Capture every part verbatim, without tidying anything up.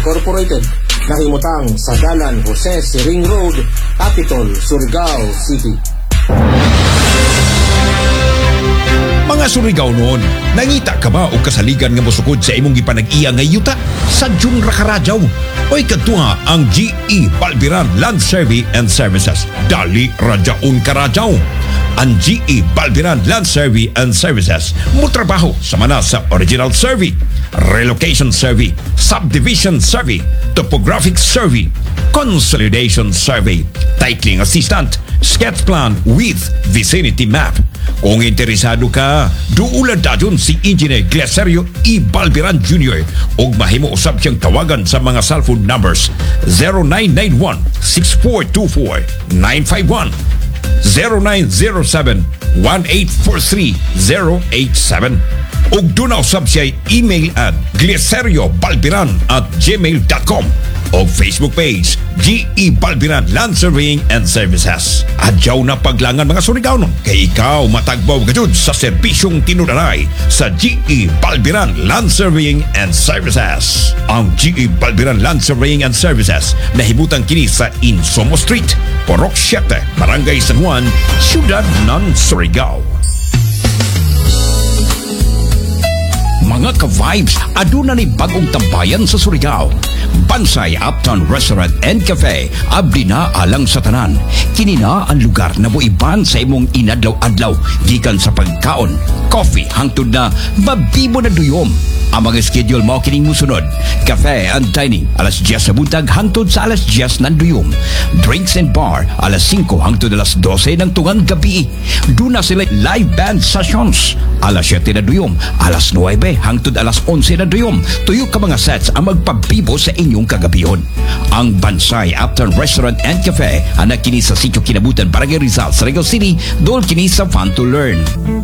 Incorporated. Nahimutang sa Dalan Jose Siring Road, Capitol, Surigao City. Mga Surigao noon, nangita ka ba o kasaligan nga mosukod sa imong gipanag-iya nga yuta? Sa Jung Rakaradyaw. Oy kadtua ang G E Balbiran Land Survey and Services. Dali radyaon karadyaw. Ang G E Balbiran Land Survey and Services mutrabaho sa mana sa Original Survey, Relocation Survey, Subdivision Survey, Topographic Survey, Consolidation Survey, Titling Assistant, Sketch Plan with Vicinity Map. Kung interesado ka, duulan dadyon si Engineer Glaserio E. Balbiran Junior o mahimo usab siyang tawagan sa mga cellphone numbers zero nine nine one, six four two four, nine five one, zero nine zero seven, one eight four three, zero eight seven. Ug duna usab siya email at glaseriobalbiran at gmail dot com o Facebook page G E Balbiran Land Surveying and Services. Adyaw na paglangan mga Surigao nun, kay ikaw matagbaw gajud sa serbisyong tinudaray sa G E Balbiran Land Surveying and Services. Ang G E Balbiran Land Surveying and Services nahibutang kini sa Insomo Street, Porok Siete, Barangay San Juan, Ciudad ng Surigao. Mga ka-vibes, aduna ni bagong tambayan sa Surigao. Bansay Uptown Restaurant and Cafe, abdi na alang sa tanan. Kini na ang lugar na buiban sa imong inadlaw-adlaw, gikan sa pagkaon, coffee, hangtod na mabibo na duyom. Ang mga schedule mo kining musunod: cafe and dining, alas diyes sa buntag hangtod sa alas diyes ng duyom. Drinks and bar, alas singko hangtod alas dose ng tungang gabi. Duna sila live band sessions, alas siyete na duyom, alas nuwebe hangtod alas onse na duyom. Tuyo ka mga sets ang magpabibo sa inyong kagabiyon. Ang Bansay Uptown Restaurant and Cafe anak kini sa Sitio Kinabutan, Barangay Rizal, Surigao City. Doon kini sa Fun to Learn.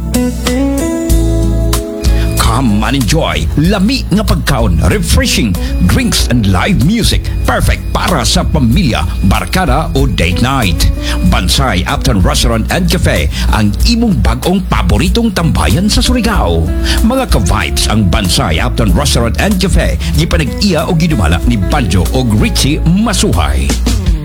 Come and enjoy lami nga pagkaon, refreshing drinks and live music, perfect para sa pamilya, barkada o date night. Bansay Uptown Restaurant and Cafe, ang imong bagong paboritong tambayan sa Surigao. Mga ka-vibes, ang Bansay Uptown Restaurant and Cafe gipanag-iya o gidumala ni Banjo o Richie Masuhay.